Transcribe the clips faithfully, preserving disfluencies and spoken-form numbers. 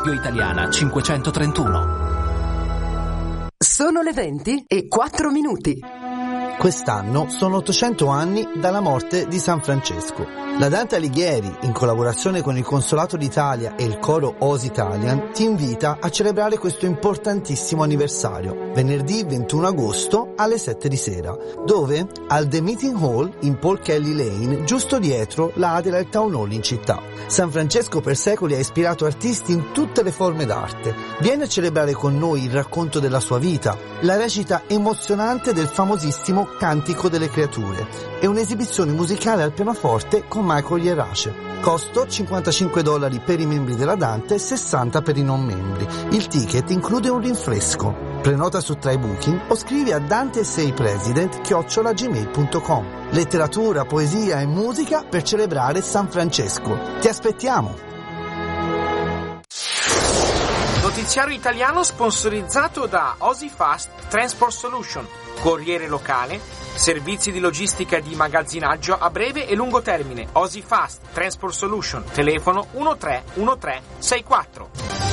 Via Italiana cinquecentotrentuno. Sono le venti e quattro minuti. Quest'anno sono ottocento anni dalla morte di San Francesco. La Dante Alighieri, in collaborazione con il Consolato d'Italia e il coro O S Italian, ti invita a celebrare questo importantissimo anniversario, venerdì ventuno agosto alle sette di sera. Dove? Al The Meeting Hall in Paul Kelly Lane, giusto dietro la Adelaide Town Hall in città. San Francesco per secoli ha ispirato artisti in tutte le forme d'arte. Vieni a celebrare con noi il racconto della sua vita, la recita emozionante del famosissimo Cantico delle Creature e un'esibizione musicale al pianoforte con Michael Ierace. Costo cinquantacinque dollari per i membri della Dante e sessanta per i non membri. Il ticket include un rinfresco. Prenota su TryBooking o scrivi a danteseipresident chiocciola gmail punto com. Letteratura, poesia e musica per celebrare San Francesco. Ti aspettiamo! Notiziario italiano sponsorizzato da OSIFast Transport Solution, corriere locale, servizi di logistica e di magazzinaggio a breve e lungo termine. OSIFast Transport Solution, telefono uno tre uno tre sei quattro.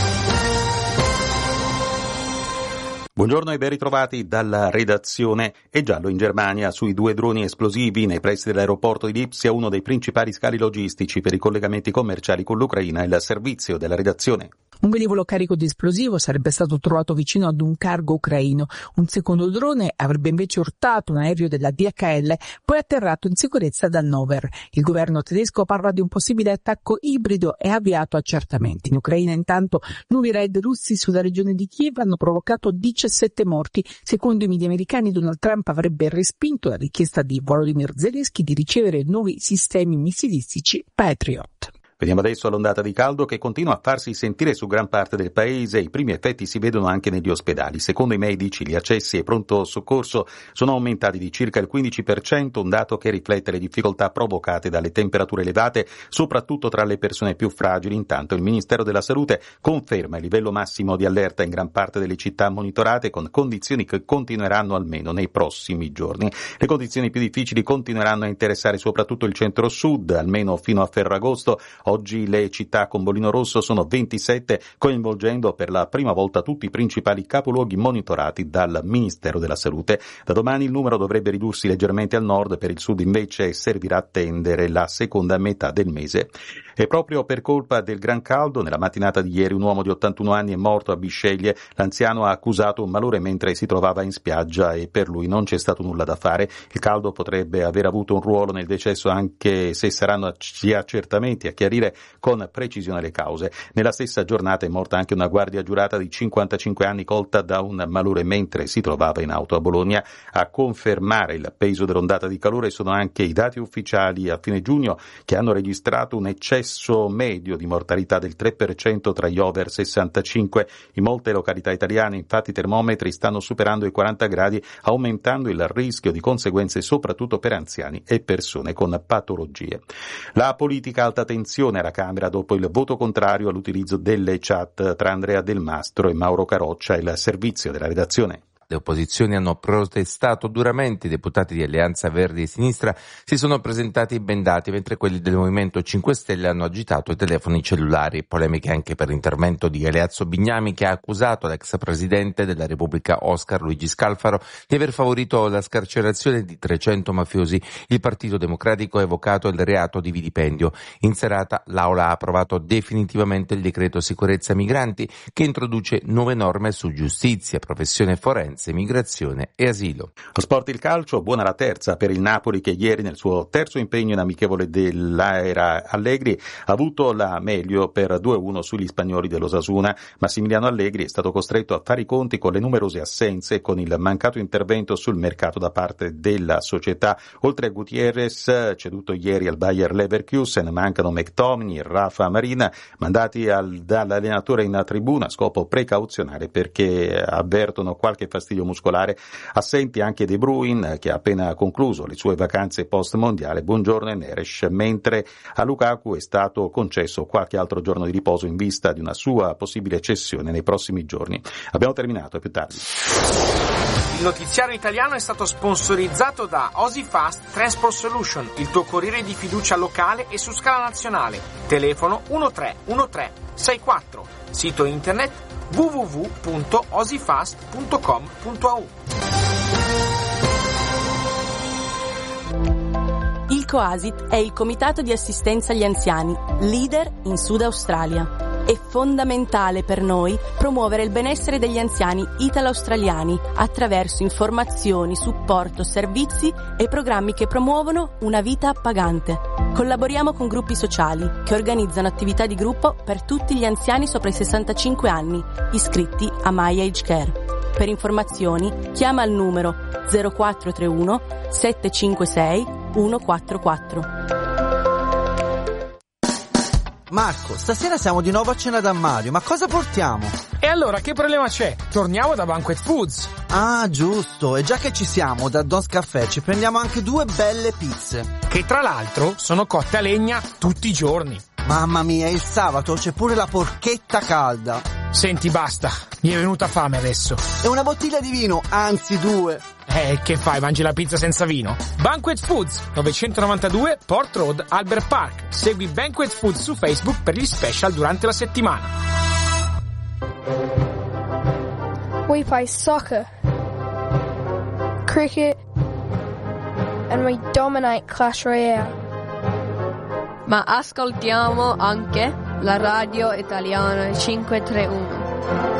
Buongiorno e ben ritrovati dalla redazione. È giallo in Germania sui due droni esplosivi nei pressi dell'aeroporto di Lipsia, uno dei principali scali logistici per i collegamenti commerciali con l'Ucraina, il servizio della redazione. Un velivolo carico di esplosivo sarebbe stato trovato vicino ad un cargo ucraino. Un secondo drone avrebbe invece urtato un aereo della D H L, poi atterrato in sicurezza ad Hannover. Il governo tedesco parla di un possibile attacco ibrido e ha avviato accertamenti. In Ucraina, intanto, nuovi raid russi sulla regione di Kiev hanno provocato diciassette morti. Secondo i media americani, Donald Trump avrebbe respinto la richiesta di Volodymyr Zelensky di ricevere nuovi sistemi missilistici Patriot. Veniamo adesso all'ondata di caldo che continua a farsi sentire su gran parte del paese. I primi effetti si vedono anche negli ospedali. Secondo i medici, gli accessi e pronto soccorso sono aumentati di circa il quindici per cento, un dato che riflette le difficoltà provocate dalle temperature elevate, soprattutto tra le persone più fragili. Intanto il Ministero della Salute conferma il livello massimo di allerta in gran parte delle città monitorate, con condizioni che continueranno almeno nei prossimi giorni. Le condizioni più difficili continueranno a interessare soprattutto il centro-sud, almeno fino a Ferragosto. Oggi le città con bollino rosso sono ventisette, coinvolgendo per la prima volta tutti i principali capoluoghi monitorati dal Ministero della Salute. Da domani il numero dovrebbe ridursi leggermente al nord, per il sud invece servirà attendere la seconda metà del mese. E proprio per colpa del gran caldo, nella mattinata di ieri un uomo di ottantuno anni è morto a Bisceglie. L'anziano ha accusato un malore mentre si trovava in spiaggia e per lui non c'è stato nulla da fare. Il caldo potrebbe aver avuto un ruolo nel decesso, anche se saranno gli accertamenti a chiarire con precisione le cause. Nella stessa giornata è morta anche una guardia giurata di cinquantacinque anni colta da un malore mentre si trovava in auto a Bologna. A confermare il peso dell'ondata di calore sono anche i dati ufficiali a fine giugno, che hanno registrato un eccesso medio di mortalità del tre per cento tra gli over sessantacinque. In molte località italiane infatti i termometri stanno superando i quaranta gradi, aumentando il rischio di conseguenze soprattutto per anziani e persone con patologie. La politica alta tensione alla Camera dopo il voto contrario all'utilizzo delle chat tra Andrea Del Mastro e Mauro Caroccia, il servizio della redazione. Le opposizioni hanno protestato duramente, i deputati di Alleanza Verdi e Sinistra si sono presentati bendati, mentre quelli del Movimento cinque Stelle hanno agitato i telefoni cellulari. Polemiche anche per l'intervento di Eleazzo Bignami, che ha accusato l'ex presidente della Repubblica Oscar Luigi Scalfaro di aver favorito la scarcerazione di trecento mafiosi. Il Partito Democratico ha evocato il reato di vilipendio. In serata l'Aula ha approvato definitivamente il decreto sicurezza migranti, che introduce nuove norme su giustizia, professione forense, migrazione e asilo. Lo sport, il calcio, buona la terza per il Napoli, che ieri nel suo terzo impegno in amichevole dell'Aera Allegri ha avuto la meglio per due a uno sugli spagnoli dell'Osasuna. Massimiliano Allegri è stato costretto a fare i conti con le numerose assenze e con il mancato intervento sul mercato da parte della società. Oltre a Gutierrez, ceduto ieri al Bayer Leverkusen, mancano McTominay e Rafa Marina, mandati al, dall'allenatore in tribuna a scopo precauzionale perché avvertono qualche fastidio fastidio muscolare. Assenti anche De Bruyne, che ha appena concluso le sue vacanze post-mondiale. Buongiorno e Neres, mentre a Lukaku è stato concesso qualche altro giorno di riposo in vista di una sua possibile cessione nei prossimi giorni. Abbiamo terminato, a più tardi. Il notiziario italiano è stato sponsorizzato da OsiFast Transport Solution, il tuo corriere di fiducia locale e su scala nazionale. Telefono uno tre uno tre sei quattro. Sito internet w w w punto osifast punto com punto a u. Il COASIT è il Comitato di Assistenza agli Anziani, leader in Sud Australia. È fondamentale per noi promuovere il benessere degli anziani italo-australiani attraverso informazioni, supporto, servizi e programmi che promuovono una vita appagante. Collaboriamo con gruppi sociali che organizzano attività di gruppo per tutti gli anziani sopra i sessantacinque anni, iscritti a My Age Care. Per informazioni chiama al numero zero quattro tre uno sette cinque sei uno quattro quattro. Marco, stasera siamo di nuovo a cena da Mario, ma cosa portiamo? E allora che problema c'è? Torniamo da Banquet Foods. Ah, giusto, e già che ci siamo, da Don's Caffè ci prendiamo anche due belle pizze. Che tra l'altro sono cotte a legna tutti i giorni. Mamma mia, il sabato c'è pure la porchetta calda. Senti, basta, mi è venuta fame adesso. E una bottiglia di vino, anzi due. Eh, che fai, mangi la pizza senza vino? Banquet Foods, novecentonovantadue Port Road, Albert Park. Segui Banquet Foods su Facebook per gli special durante la settimana. We play soccer, cricket, and we dominate Clash Royale. Ma ascoltiamo anche la radio italiana cinque tre uno.